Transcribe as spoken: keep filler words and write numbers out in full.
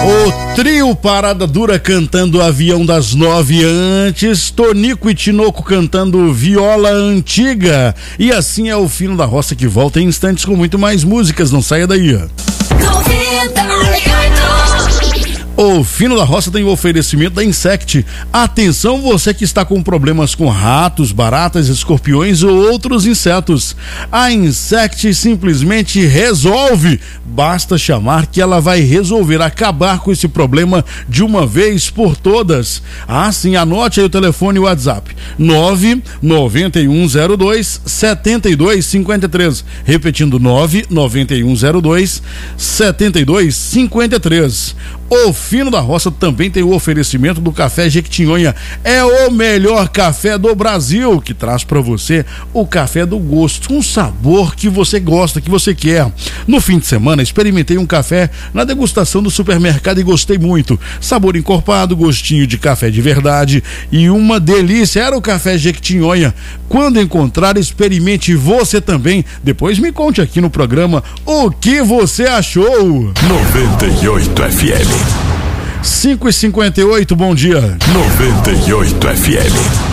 O trio Parada Dura cantando Avião das Nove antes, Tonico e Tinoco cantando Viola Antiga. E assim é o Fino da Roça que volta em instantes com muito mais músicas, não saia daí. O Fino da Roça tem o oferecimento da Insect. Atenção você que está com problemas com ratos, baratas, escorpiões ou outros insetos. A Insect simplesmente resolve. Basta chamar que ela vai resolver, acabar com esse problema de uma vez por todas. Ah, sim, anote aí o telefone e o WhatsApp. nove nove um zero dois sete dois cinco três. Repetindo, nove nove um zero dois sete dois cinco três. O Fino da Roça também tem o oferecimento do Café Jequitinhonha. É o melhor café do Brasil, que traz para você o café do gosto, um sabor que você gosta, que você quer. No fim de semana, experimentei um café na degustação do supermercado e gostei muito. Sabor encorpado, gostinho de café de verdade e uma delícia. Era o Café Jequitinhonha. Quando encontrar, experimente você também. Depois me conte aqui no programa o que você achou. noventa e oito F M. cinco e cinquenta e oito, bom dia. noventa e oito F M.